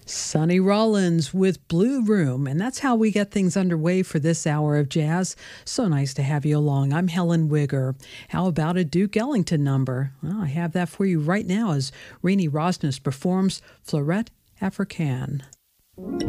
Sonny Rollins with Blue Room, and that's how we get things underway for this hour of jazz. So nice to have you along. I'm Helen Wigger. How about a Duke Ellington number? Well, I have that for you right now as Renee Rosnes performs Fleurette Africaine.